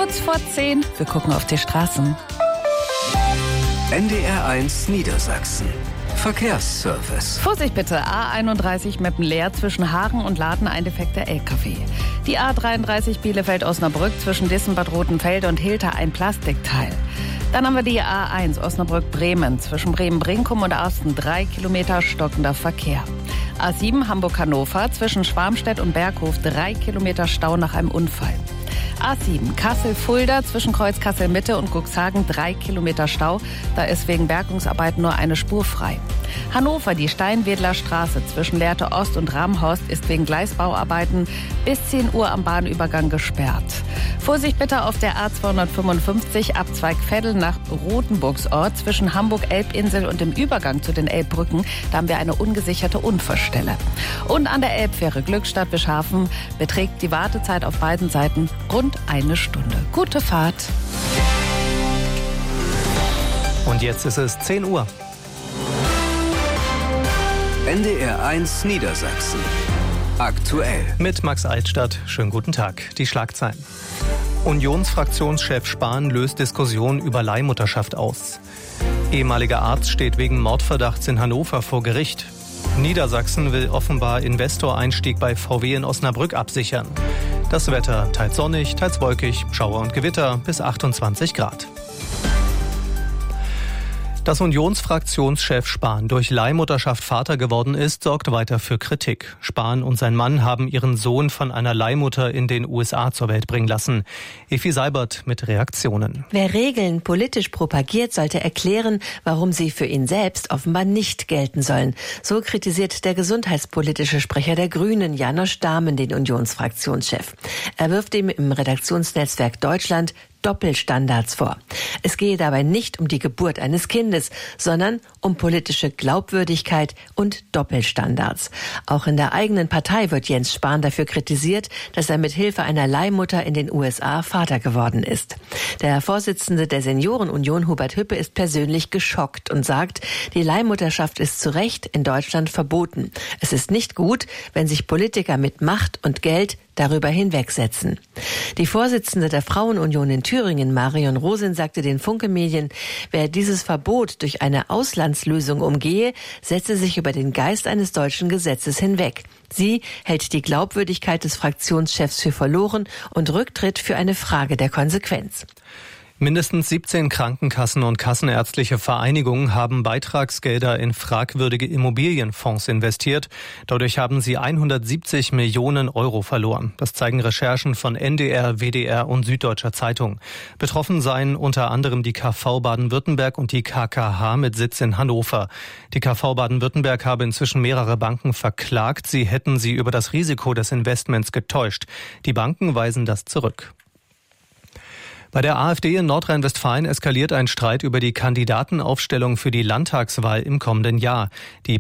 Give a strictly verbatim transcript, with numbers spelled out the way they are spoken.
Kurz vor zehn, wir gucken auf die Straßen. N D R eins Niedersachsen. Verkehrsservice. Vorsicht bitte, A einunddreißig Meppen leer, zwischen Hagen und Laden ein defekter L K W. Die A dreiunddreißig Bielefeld-Osnabrück, zwischen Dissenbad Rotenfelde und Hilter ein Plastikteil. Dann haben wir die A eins Osnabrück-Bremen, zwischen Bremen-Brinkum und Asten drei Kilometer stockender Verkehr. A sieben Hamburg-Hannover, zwischen Schwarmstedt und Berghof drei Kilometer Stau nach einem Unfall. A sieben Kassel-Fulda, zwischen Kreuz Kassel-Mitte und Cuxhagen drei Kilometer Stau. Da ist wegen Bergungsarbeiten nur eine Spur frei. Hannover, die Steinwedler Straße zwischen Lehrte Ost und Ramhorst ist wegen Gleisbauarbeiten bis zehn Uhr am Bahnübergang gesperrt. Vorsicht bitte auf der A zweihundertfünfundfünfzig Abzweig Veddel nach Rothenburgsort zwischen Hamburg-Elbinsel und dem Übergang zu den Elbbrücken. Da haben wir eine ungesicherte Unfallstelle. Und an der Elbfähre Glückstadt-Bischhafen beträgt die Wartezeit auf beiden Seiten rund eine Stunde. Gute Fahrt. Und jetzt ist es zehn Uhr. N D R eins Niedersachsen. Aktuell. Mit Max Altstadt. Schönen guten Tag. Die Schlagzeilen. Unionsfraktionschef Spahn löst Diskussion über Leihmutterschaft aus. Ehemaliger Arzt steht wegen Mordverdachts in Hannover vor Gericht. Niedersachsen will offenbar Investoreinstieg bei V W in Osnabrück absichern. Das Wetter teils sonnig, teils wolkig, Schauer und Gewitter bis achtundzwanzig Grad. Dass Unionsfraktionschef Spahn durch Leihmutterschaft Vater geworden ist, sorgt weiter für Kritik. Spahn und sein Mann haben ihren Sohn von einer Leihmutter in den U S A zur Welt bringen lassen. Effi Seibert mit Reaktionen. Wer Regeln politisch propagiert, sollte erklären, warum sie für ihn selbst offenbar nicht gelten sollen. So kritisiert der gesundheitspolitische Sprecher der Grünen, Janosch Dahmen, den Unionsfraktionschef. Er wirft ihm im Redaktionsnetzwerk Deutschland Doppelstandards vor. Es gehe dabei nicht um die Geburt eines Kindes, sondern um politische Glaubwürdigkeit und Doppelstandards. Auch in der eigenen Partei wird Jens Spahn dafür kritisiert, dass er mit Hilfe einer Leihmutter in den U S A Vater geworden ist. Der Vorsitzende der Seniorenunion, Hubert Hüppe, ist persönlich geschockt und sagt, die Leihmutterschaft ist zu Recht in Deutschland verboten. Es ist nicht gut, wenn sich Politiker mit Macht und Geld darüber hinwegsetzen. Die Vorsitzende der Frauenunion in Thüringen, Marion Rosin, sagte den Funke-Medien, wer dieses Verbot durch eine Auslandslösung umgehe, setze sich über den Geist eines deutschen Gesetzes hinweg. Sie hält die Glaubwürdigkeit des Fraktionschefs für verloren und Rücktritt für eine Frage der Konsequenz. Mindestens siebzehn Krankenkassen und kassenärztliche Vereinigungen haben Beitragsgelder in fragwürdige Immobilienfonds investiert. Dadurch haben sie hundertsiebzig Millionen Euro verloren. Das zeigen Recherchen von N D R, W D R und Süddeutscher Zeitung. Betroffen seien unter anderem die K V Baden-Württemberg und die K K H mit Sitz in Hannover. Die K V Baden-Württemberg habe inzwischen mehrere Banken verklagt. Sie hätten sie über das Risiko des Investments getäuscht. Die Banken weisen das zurück. Bei der AfD in Nordrhein-Westfalen eskaliert ein Streit über die Kandidatenaufstellung für die Landtagswahl im kommenden Jahr. Die